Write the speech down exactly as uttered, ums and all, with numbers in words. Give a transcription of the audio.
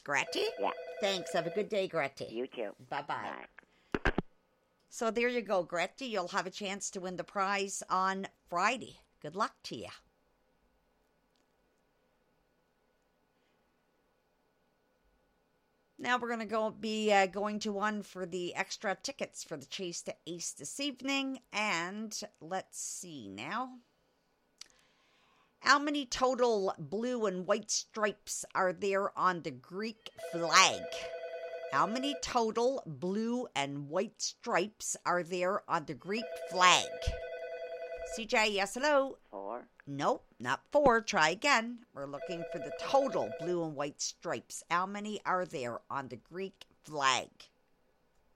Gretty? Yeah. Thanks. Have a good day, Gretty. You too. Bye-bye. Bye. So there you go, Gretty. You'll have a chance to win the prize on Friday. Good luck to you. Now we're going to go be uh, going to one for the extra tickets for the Chase to Ace this evening. And let's see now. How many total blue and white stripes are there on the Greek flag? How many total blue and white stripes are there on the Greek flag? C J, yes, hello? Four. Nope, not four. Try again. We're looking for the total blue and white stripes. How many are there on the Greek flag?